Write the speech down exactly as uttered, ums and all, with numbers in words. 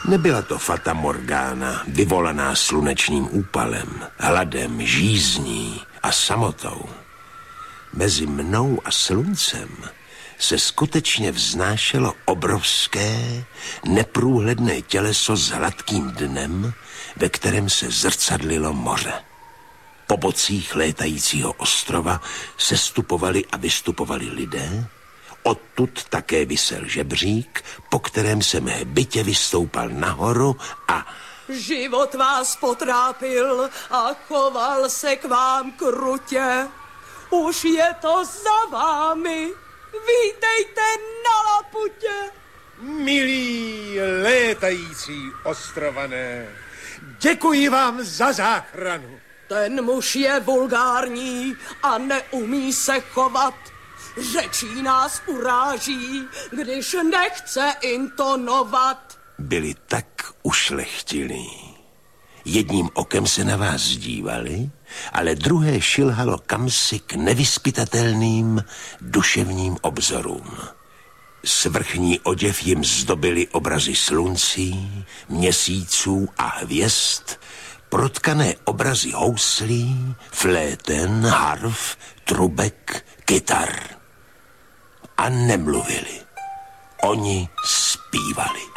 Nebyla to fata morgana, vyvolaná slunečním úpalem, hladem, žízní a samotou. Mezi mnou a sluncem se skutečně vznášelo obrovské, neprůhledné těleso s hladkým dnem, ve kterém se zrcadlilo moře. Po bocích létajícího ostrova sestupovali a vystupovali lidé, odtud také visel žebřík, po kterém jsem hbitě vystoupal nahoru a... Život vás potrápil a choval se k vám krutě. Už je to za vámi. Vítejte na Laputě. Milí létající ostrované, děkuji vám za záchranu. Ten muž je vulgární a neumí se chovat. Řečí nás uráží, když nechce intonovat. Byli tak ušlechtilí. Jedním okem se na vás dívali, ale druhé šilhalo kamsi k nevyzpytatelným duševním obzorům. Svrchní oděv jim zdobily obrazy sluncí, měsíců a hvězd, protkané obrazy houslí, fléten, harf, trubek, kytar. A nemluvili. Oni zpívali.